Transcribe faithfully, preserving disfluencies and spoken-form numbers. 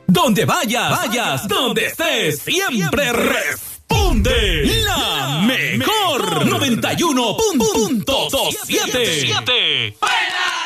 Donde vayas, vayas, donde estés, siempre responde la mejor noventa y uno punto siete.